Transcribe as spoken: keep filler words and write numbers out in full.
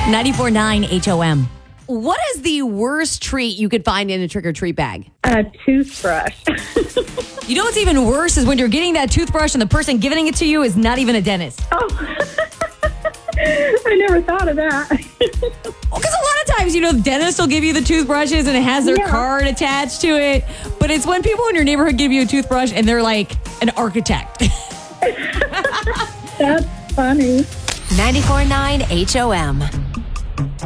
ninety-four point nine H O M. What is the worst treat you could find in a trick-or-treat bag? A toothbrush. You know what's even worse is when you're getting that toothbrush and the person giving it to you is not even a dentist. Oh, I never thought of that. Because a lot of times, you know, dentists will give you the toothbrushes and it has their Yeah. card attached to it. But it's when people in your neighborhood give you a toothbrush and they're like an architect. That's funny. ninety-four point nine H O M.